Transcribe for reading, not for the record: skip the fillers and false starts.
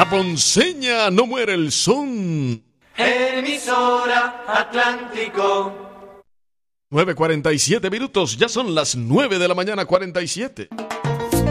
La ponceña no muere el son. Emisora Atlántico. 9:47 minutos, ya son las 9 de la mañana 47.